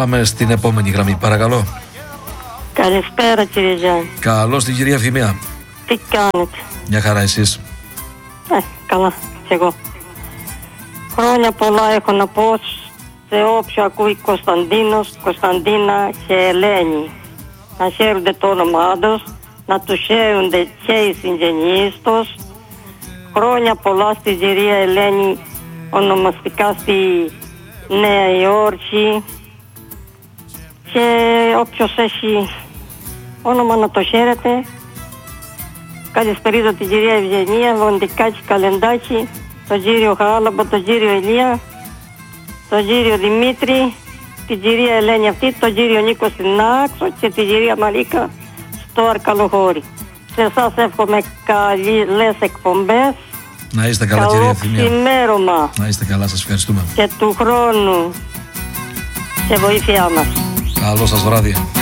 Πάμε στην επόμενη γραμμή, παρακαλώ. Καλησπέρα κύριε Γιάννη. Καλώς την κυρία Φημία. Τι κάνετε? Μια χαρά, εσείς? Καλά κι εγώ. Χρόνια πολλά έχω να πω σε όποιο ακούει Κωνσταντίνος, Κωνσταντίνα και Ελένη. Να χαίρονται το όνομά τους, να τους χαίρονται και οι συγγενείς τους. Χρόνια πολλά στην κυρία Ελένη, ονομαστικά στη Νέα Υόρκη. Και όποιος έχει όνομα να το χαίρεται. Καλησπερίζω την κυρία Ευγενία, Βοντικάκη Καλεντάκη, τον κύριο Χάλαμπο, τον κύριο Ηλία, τον κύριο Δημήτρη, την κυρία Ελένη αυτή, τον κύριο Νίκο στην Άξο και την κυρία Μαρίκα στο Αρκαλοχώρι. Σε εσάς εύχομαι καλές εκπομπές. Να είστε καλά, κυρία Θημία. Καλό ξημέρωμα. Να είστε καλά, σας ευχαριστούμε. Και του χρόνου σε βοήθειά μας. Καλό σας βράδυ.